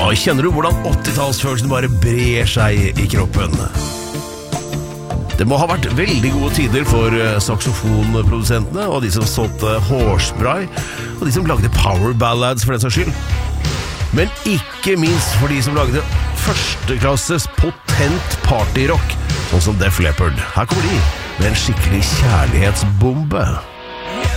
kjenner du hvordan 80-tallsfølelsen bare brer seg i kroppen? Det må ha vært veldig gode tider for saksofonprodusentene og de som solgte hårspray og de som lagde power ballads for den saks skyld. Men ikke minst for de som lagde førsteklasses potent partyrock, sånn som Def Leppard. Her kommer de med en skikkelig kjærlighetsbombe.